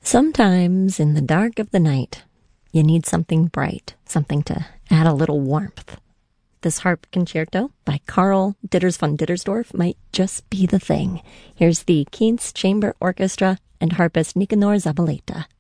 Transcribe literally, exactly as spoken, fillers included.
Sometimes in the dark of the night, you need something bright, something to add a little warmth. This harp concerto by Karl Ditters von Dittersdorf might just be the thing. Here's the Kienz Chamber Orchestra and harpist Nicanor Zabaleta.